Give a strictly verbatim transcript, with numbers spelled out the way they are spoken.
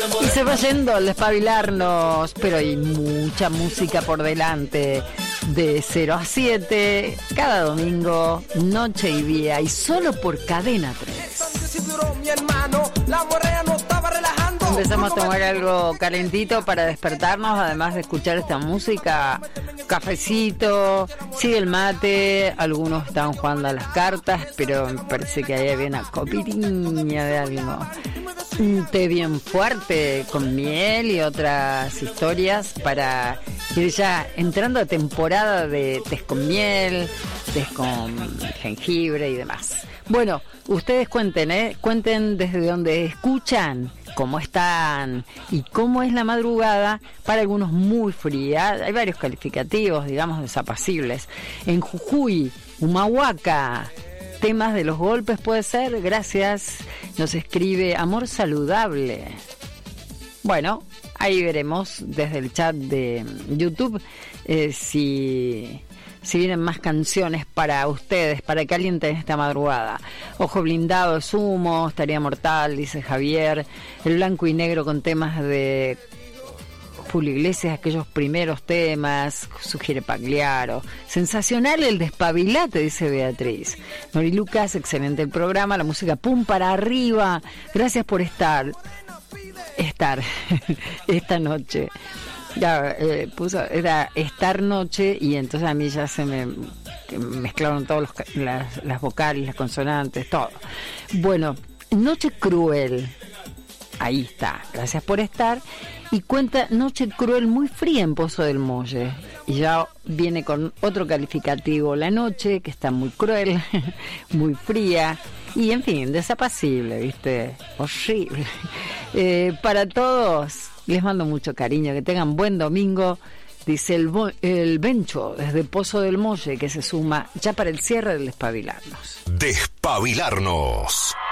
Y se va yendo al despabilarnos, pero hay mucha música por delante. De cero a siete, cada domingo, noche y día, y solo por Cadena tres. Empezamos a tomar algo calentito para despertarnos, además de escuchar esta música. Cafecito, sigue el mate, algunos están jugando a las cartas, pero me parece que ahí había una copitiña de algo. Un té bien fuerte con miel y otras historias para ir ya entrando a temporada de tés con miel, tés con jengibre y demás. Bueno, ustedes cuenten, ¿eh? Cuenten desde donde escuchan, cómo están y cómo es la madrugada. Para algunos muy fría, hay varios calificativos, digamos, desapacibles. En Jujuy, Humahuaca, temas de los golpes puede ser, gracias. Nos escribe Amor Saludable. Bueno, ahí veremos desde el chat de YouTube eh, si, si vienen más canciones para ustedes, para que alienten esta madrugada. Ojo blindado es humo, estaría mortal, dice Javier. El blanco y negro con temas de Julio Iglesias, aquellos primeros temas, sugiere Pagliaro. Sensacional el despabilate, dice Beatriz. Nori Lucas, excelente el programa, la música pum para arriba. Gracias por estar, estar esta noche. Ya, eh, puso, era estar noche y entonces a mí ya se me mezclaron todas las, las vocales, las consonantes, todo. Bueno, Noche Cruel. Ahí está, gracias por estar. Y cuenta Noche Cruel muy fría en Pozo del Molle. Y ya viene con otro calificativo, la noche, que está muy cruel, muy fría. Y en fin, desapacible, ¿viste? Horrible. Eh, para todos, les mando mucho cariño, que tengan buen domingo. Dice el, bo- el Bencho desde Pozo del Molle, que se suma ya para el cierre del Despabilarnos. Despabilarnos.